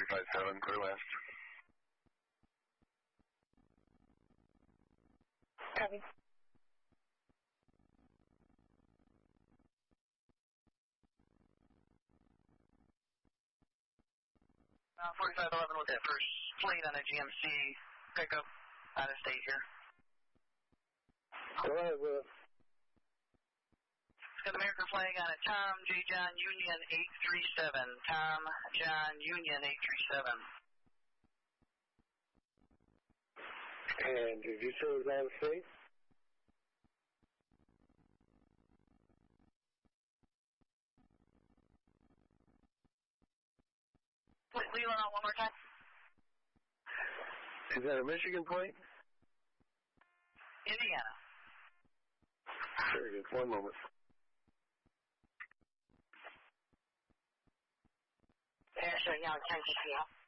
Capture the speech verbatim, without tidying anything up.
five seven, clear last. Copy. Uh, forty-five eleven with that first plate on a G M C pickup out of state here. Go ahead, Will. It's got American flag on it. Tom J. John Union eight three seven. Tom John Union eight three seven. And did you say it was out of state? Leland out one more time. Is that a Michigan plate? Indiana. Very good. One moment. Yeah, sure. Yeah, ten fifty.